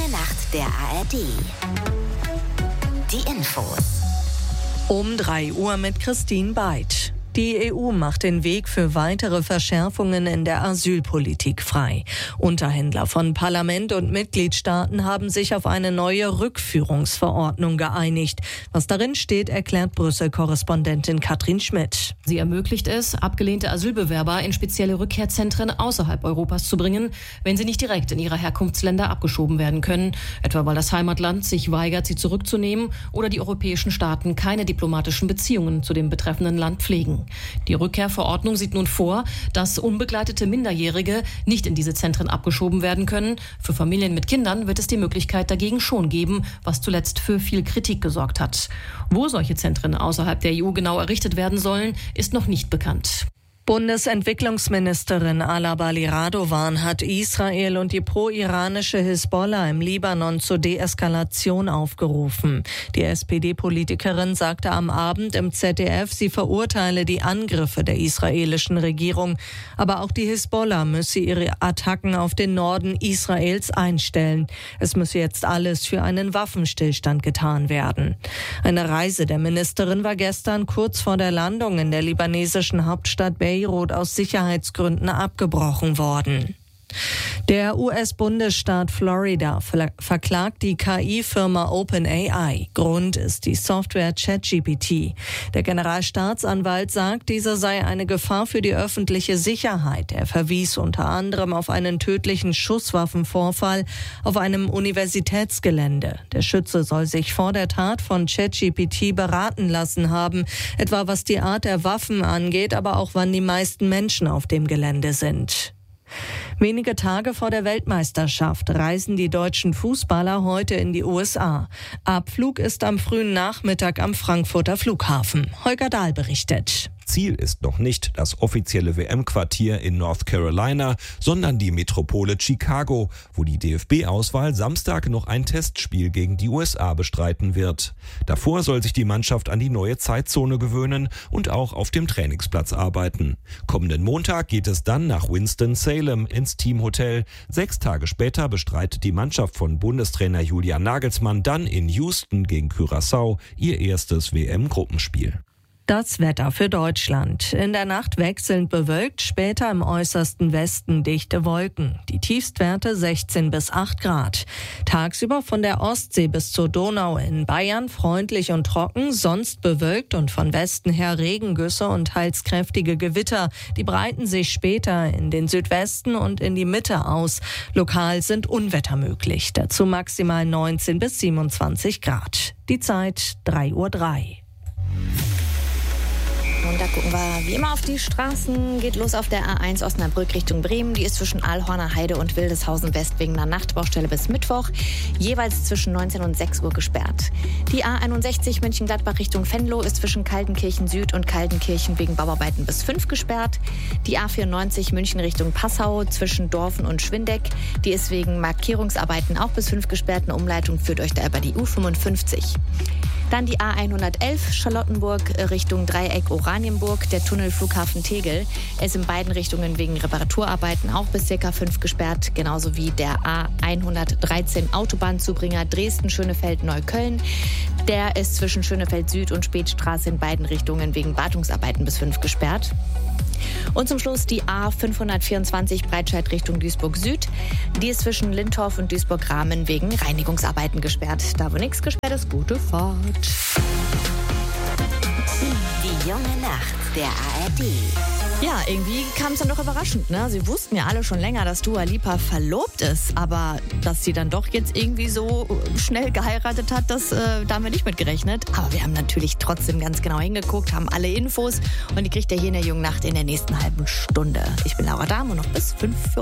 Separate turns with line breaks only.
Nacht der ARD. Die Infos.
Um 3 Uhr mit Christine Beid. Die EU macht den Weg für weitere Verschärfungen in der Asylpolitik frei. Unterhändler von Parlament und Mitgliedstaaten haben sich auf eine neue Rückführungsverordnung geeinigt. Was darin steht, erklärt Brüssel-Korrespondentin Katrin Schmidt.
Sie ermöglicht es, abgelehnte Asylbewerber in spezielle Rückkehrzentren außerhalb Europas zu bringen, wenn sie nicht direkt in ihre Herkunftsländer abgeschoben werden können, etwa weil das Heimatland sich weigert, sie zurückzunehmen oder die europäischen Staaten keine diplomatischen Beziehungen zu dem betreffenden Land pflegen. Die Rückkehrverordnung sieht nun vor, dass unbegleitete Minderjährige nicht in diese Zentren abgeschoben werden können. Für Familien mit Kindern wird es die Möglichkeit dagegen schon geben, was zuletzt für viel Kritik gesorgt hat. Wo solche Zentren außerhalb der EU genau errichtet werden sollen, ist noch nicht bekannt.
Bundesentwicklungsministerin Ala Bali Radovan hat Israel und die pro-iranische Hisbollah im Libanon zur Deeskalation aufgerufen. Die SPD-Politikerin sagte am Abend im ZDF, sie verurteile die Angriffe der israelischen Regierung. Aber auch die Hisbollah müsse ihre Attacken auf den Norden Israels einstellen. Es müsse jetzt alles für einen Waffenstillstand getan werden. Eine Reise der Ministerin war gestern kurz vor der Landung in der libanesischen Hauptstadt Beirut aus Sicherheitsgründen abgebrochen worden. Der US-Bundesstaat Florida verklagt die KI-Firma OpenAI. Grund ist die Software ChatGPT. Der Generalstaatsanwalt sagt, diese sei eine Gefahr für die öffentliche Sicherheit. Er verwies unter anderem auf einen tödlichen Schusswaffenvorfall auf einem Universitätsgelände. Der Schütze soll sich vor der Tat von ChatGPT beraten lassen haben, etwa was die Art der Waffen angeht, aber auch wann die meisten Menschen auf dem Gelände sind. Wenige Tage vor der Weltmeisterschaft reisen die deutschen Fußballer heute in die USA. Abflug ist am frühen Nachmittag am Frankfurter Flughafen. Holger Dahl berichtet.
Ziel ist noch nicht das offizielle WM-Quartier in North Carolina, sondern die Metropole Chicago, wo die DFB-Auswahl Samstag noch ein Testspiel gegen die USA bestreiten wird. Davor soll sich die Mannschaft an die neue Zeitzone gewöhnen und auch auf dem Trainingsplatz arbeiten. Kommenden Montag geht es dann nach Winston-Salem ins Teamhotel. 6 Tage später bestreitet die Mannschaft von Bundestrainer Julian Nagelsmann dann in Houston gegen Curaçao ihr erstes WM-Gruppenspiel.
Das Wetter für Deutschland. In der Nacht wechselnd bewölkt, später im äußersten Westen dichte Wolken. Die Tiefstwerte 16 bis 8 Grad. Tagsüber von der Ostsee bis zur Donau in Bayern freundlich und trocken, sonst bewölkt und von Westen her Regengüsse und teils kräftige Gewitter. Die breiten sich später in den Südwesten und in die Mitte aus. Lokal sind Unwetter möglich. Dazu maximal 19 bis 27 Grad. Die Zeit 3:03 Uhr.
Und da gucken wir wie immer auf die Straßen. Geht los auf der A1 Osnabrück Richtung Bremen. Die ist zwischen Aalhorner Heide und Wildeshausen West wegen einer Nachtbaustelle bis Mittwoch. Jeweils zwischen 19 und 6 Uhr gesperrt. Die A61 Mönchengladbach Richtung Venlo ist zwischen Kaltenkirchen Süd und Kaltenkirchen wegen Bauarbeiten bis 5 gesperrt. Die A94 München Richtung Passau zwischen Dorfen und Schwindeck. Die ist wegen Markierungsarbeiten auch bis 5 gesperrt. Eine Umleitung führt euch da über die U55. Dann die A111 Charlottenburg Richtung Dreieck Oranienburg, der Tunnel Flughafen Tegel. Er ist in beiden Richtungen wegen Reparaturarbeiten auch bis ca. 5 gesperrt. Genauso wie der A113 Autobahnzubringer Dresden-Schönefeld-Neukölln. Der ist zwischen Schönefeld Süd und Spätstraße in beiden Richtungen wegen Wartungsarbeiten bis 5 gesperrt. Und zum Schluss die A524 Breitscheid Richtung Duisburg Süd. Die ist zwischen Lintorf und Duisburg-Rahmen wegen Reinigungsarbeiten gesperrt. Da wo nichts gesperrt ist, gute Fahrt.
Die junge Nacht der ARD.
Ja, irgendwie kam es dann doch überraschend, ne? Sie wussten ja alle schon länger, dass Dua Lipa verlobt ist, aber dass sie dann doch jetzt irgendwie so schnell geheiratet hat, da haben wir nicht mit gerechnet. Aber wir haben natürlich trotzdem ganz genau hingeguckt, haben alle Infos und die kriegt ihr hier in der jungen Nacht in der nächsten halben Stunde. Ich bin Laura Dahm und noch bis 5 für